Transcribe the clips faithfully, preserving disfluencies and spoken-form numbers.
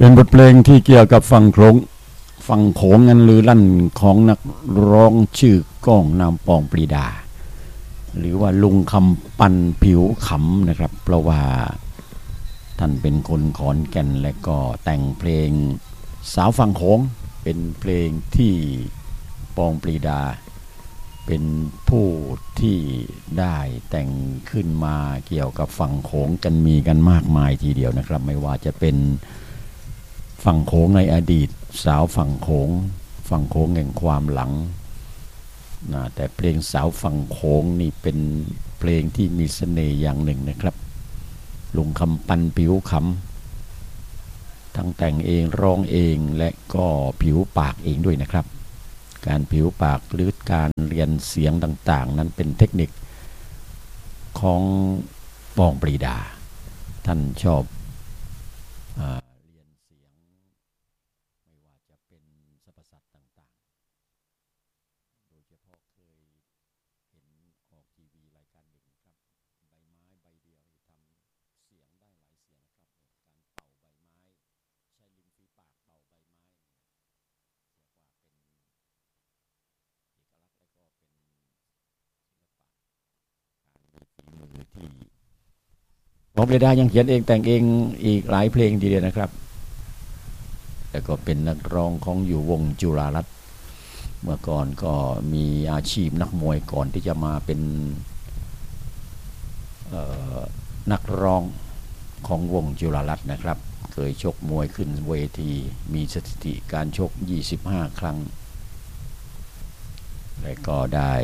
เป็นบทเพลงที่เกี่ยวกับฝั่งโขงฝั่งโขงงันลือลั่นของนักร้องชื่อก้องนามปองปรีดาหรือว่าลุงคำปันผิวขำนะครับเพราะว่าท่านเป็นคนขอนแก่นและก็แต่งเพลงสาวฝั่งโขงเป็นเพลงที่ปองปรีดาเป็นผู้ที่ได้แต่งขึ้นมาเกี่ยวกับฝั่งโขงกันมีกันมากมายทีเดียวนะครับไม่ว่าจะเป็นฝั่งโขงในอดีตสาวฝั่งโขงฝั่งโขงแห่งความหลังนะแต่เพลงสาวฝั่งโขงนี่เป็นเพลงที่มีเสน่ห์อย่างหนึ่งนะครับลุงคำปันผิวขำทั้งแต่งเองร้องเองและก็ผิวปากเองด้วยนะครับการผิวปากหรือการเรียนเสียงต่างๆนั้นเป็นเทคนิคของปองปรีดาท่านชอบเอ่อเรียนเสียงไม่ว่าจะเป็นสรรพสัตว์ต่างๆโดยเฉพาะเคยเห็นออกทีวีรายการหนึ่งครับใบไม้ใบเดียวทำเสียงได้หลายเสียงครับการเป่าใบไม้ใช้ลิ้นฝีปากเป่าใบไม้เรียกว่าเป็นเอกลักษณ์และก็เป็นศิลปะการมีฝีมือที่ปองปรีดายังเขียนเองแต่งเองอีกหลายเพลงทีเดียวนะครับแล้วก็เป็นนักร้องของอยู่วงจุฬารัตน์เมื่อก่อนก็มีอาชีพนักมวยก่อนที่จะมาเป็นนักร้องของวงจุฬารัตน์นะครับเคยชกมวยขึ้นเวทีมีสถิติการชกยี่สิบห้าครั้งและก็ได้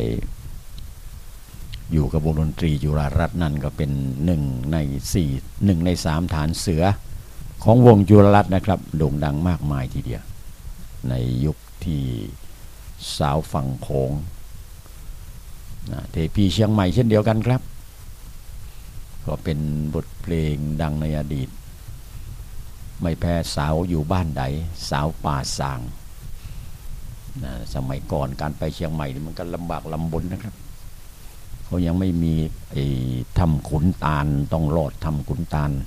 อยู่กับวงดนตรีจุฬารัตน์นั่นก็เป็นหนึ่งในสี่หนึ่งในสามฐานเสือของวงจุฬารัตน์นะครับโด่งดังมากมายทีเดียวในยุคที่สาวฝั่งโขงนะเทพีเชียงใหม่เช่นเดียวกันครับก็เป็นบทเพลงดังในอดีตไม่แพ้สาวอยู่บ้านใดสาวป่าสางนะสมัยก่อนการไปเชียงใหม่มันก็ลำบากลำบนนะครับเขายังไม่มีไอ้ทำขุนตาลต้องรอดทำขุนตาล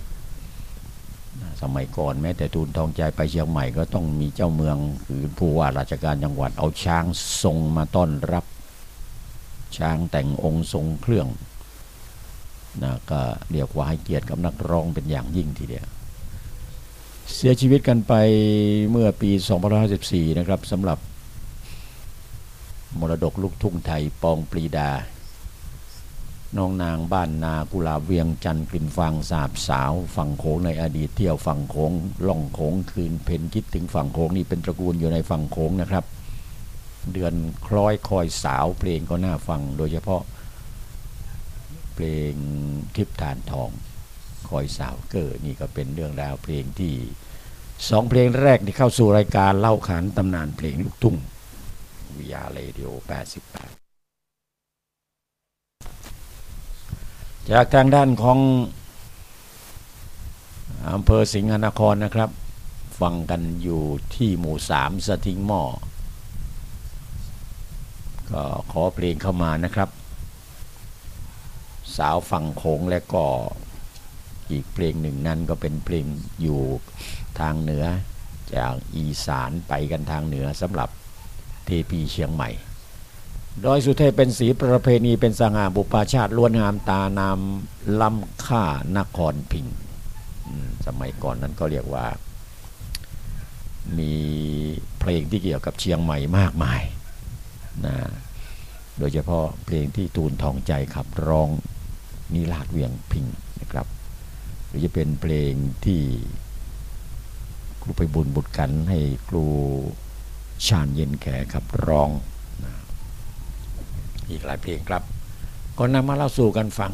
สมัยก่อนแม้แต่ทูลทองใจไปเชียงใหม่ก็ต้องมีเจ้าเมืองคือผู้ว่าราชการจังหวัดเอาช้างทรงมาต้อนรับช้างแต่งองค์ทรงเครื่องนะก็เรียกว่าให้เกียรติกับนักร้องเป็นอย่างยิ่งทีเดียวเสียชีวิตกันไปเมื่อปีสองพันห้าร้อยสิบสี่นะครับสำหรับมรดกลูกทุ่งไทยปองปรีดาน้องนางบ้านนากุหลาบเวียงจันทร์กลิ่นฟางสาบสาวฝั่งโขงในอดีตเที่ยวฝั่งโขงล่องโขงคืนเพ็ญคิดถึงฝั่งโขงนี่เป็นตระกูลอยู่ในฝั่งโขงนะครับเดือนคล้อยคอยสาวเพลงก็น่าฟังโดยเฉพาะเพลงทิพย์ทานทองคอยสาวเกิดนี่ก็เป็นเรื่องราวเพลงที่สองเพลงแรกที่เข้าสู่รายการเล่าขานตำนานเพลงลูกทุ่งวิทยาเรดิโอแปดสิบแปดจากทางด้านของอำเภอสิงห์นครนะครับฟังกันอยู่ที่หมู่สามสะทิงหม้อก็ขอเพลงเข้ามานะครับสาวฝั่งโขงและก็อีกเพลงหนึ่งนั้นก็เป็นเพลงอยู่ทางเหนือจากอีสานไปกันทางเหนือสำหรับเทพีเชียงใหม่ดอยสุเทพเป็นสีประเพณีเป็นสง่าบุปผาชาติล้วนงามตานามล้ำค่านครพิงค์สมัยก่อนนั้นก็เรียกว่ามีเพลงที่เกี่ยวกับเชียงใหม่มากมายนะโดยเฉพาะเพลงที่ทูลทองใจขับร้องนิราศเวียงพิงค์นะครับหรือจะเป็นเพลงที่ครูไพบุญบุตรกันให้ครูชาญเย็นแขขับร้องอีกหลายเพลงครับก็นำมาเล่าสู่กันฟัง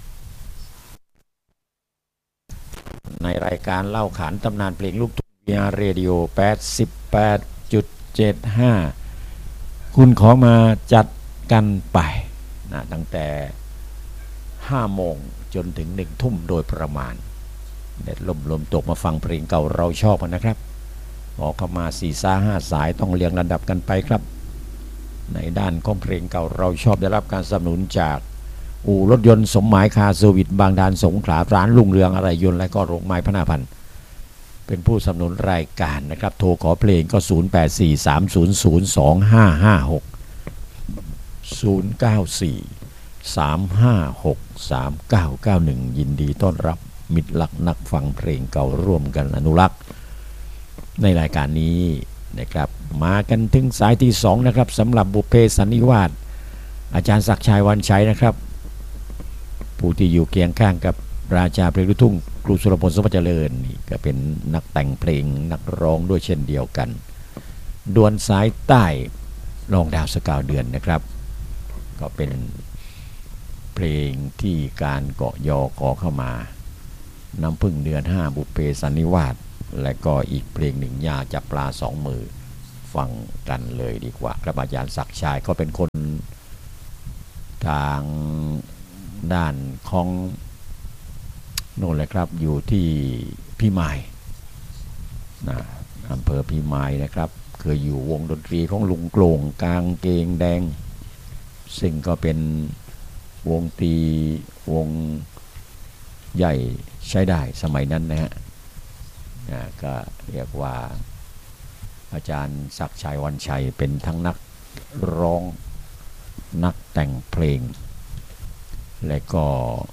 ในรายการเล่าขานตำนานเพลงลูกทุ่งวิทยาเรดิโอ แปดสิบแปดจุดเจ็ดห้า คุณขอมาจัดกันไปนะตั้งแต่ห้าโมงจนถึงหนึ่งทุ่มโดยประมาณเด็ดลมลมตกมาฟังเพลงเก่าเราชอบกันนะครับขอเข้ามาสี่สาห้าสายต้องเรียงระดับกันไปครับในด้านของเพลงเก่าเราชอบได้รับการสนับสนุนจากอู่รถยนต์สมหมายคาร์เซอร์วิสบางดานสงขลาร้านลุงเรืองอะไรยนต์และก็โรงไม้พนาพันธ์เป็นผู้สนับสนุนรายการนะครับโทรขอเพลงก็ศูนย์ แปด สี่ สาม ศูนย์ ศูนย์ สอง ห้า ห้า หก ศูนย์ เก้า สี่ สาม ห้า หก สาม เก้า เก้า หนึ่งยินดีต้อนรับมิตรรักนักฟังเพลงเก่าร่วมกันอนุรักษ์ในรายการนี้นะครับมากันถึงสายที่สองนะครับสำหรับบุพเพสันนิวาสอาจารย์ศักดิ์ชัยวันชัยนะครับผู้ที่อยู่เคียงข้างกับราชาเพลงลูกทุ่งครูสุรพล สมบัติเจริญนี่ก็เป็นนักแต่งเพลงนักร้องด้วยเช่นเดียวกันดวลสายใต้รองดาวสกาวเดือนนะครับก็เป็นเพลงที่การเกาะยอขอเข้ามาน้ำพึ่งเดือนห้าบุพเพสันนิวาสและก็อีกเพลงหนึ่งยาจับปลาสองมือฟังกันเลยดีกว่าครับอาจารย์ศักดิ์ชัยก็เป็นคนทางด้านของโน่นเลยครับอยู่ที่พี่มายนะอำเภอพี่มายนะครับเคยอยู่วงดนตรีของลุงโกลงกลางเกงแดงซึ่งก็เป็นวงตีวงใหญ่ใช้ได้สมัยนั้นนะฮะนะก็เรียกว่าอาจารย์ศักดิ์ชัยวันชัยเป็นทั้งนักร้องนักแต่งเพลงและก็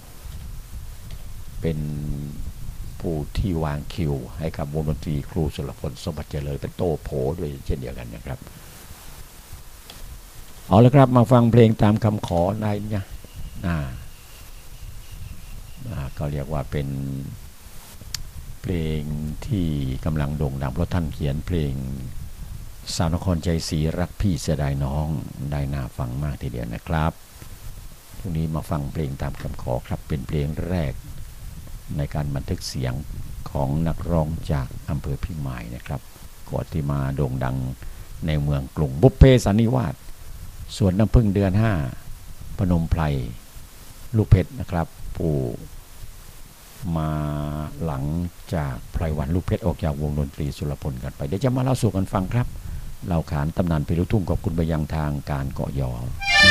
เป็นผู้ที่วางคิวให้กับวงดนตรีครูสุรพล สมบัติเจริญเป็นโตโผด้วยเช่นเดียวกันนะครับเอาละครับมาฟังเพลงตามคำขอนายเนี่ยอ่าก็เรียกว่าเป็นเพลงที่กำลังโด่งดังเพราะท่านเขียนเพลงสาวนครใจศรีรักพี่เสียดายน้องได้น่าฟังมากทีเดียวนะครับพรุ่งนี้มาฟังเพลงตามคำขอครับเป็นเพลงแรกในการบันทึกเสียงของนักร้องจากอำเภอพิมายนะครับก่อนที่มาโด่งดังในเมืองกรุงบุพเพสันนิวาสส่วนน้ำพึ่งเดือนห้าพนมไพรลูกเพชรนะครับผู้มาหลังจากไพรวันลูกเพชรออกจากวงดนตรีสุรพลกันไปเดี๋ยวจะมาเล่าสู่กันฟังครับเล่าขานตำนานเพลงลูกทุ่งขอบคุณไปยังทางการเกาะยอ